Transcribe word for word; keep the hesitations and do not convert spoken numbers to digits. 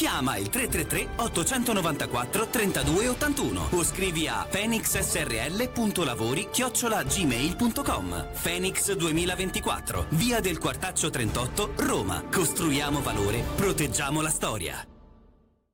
Chiama il tre tre tre otto nove quattro tre due otto uno o scrivi a fenixsrl.lavori chiocciola gmail punto com. Fenix duemilaventiquattro, via del Quartaccio trentotto, Roma. Costruiamo valore, proteggiamo la storia.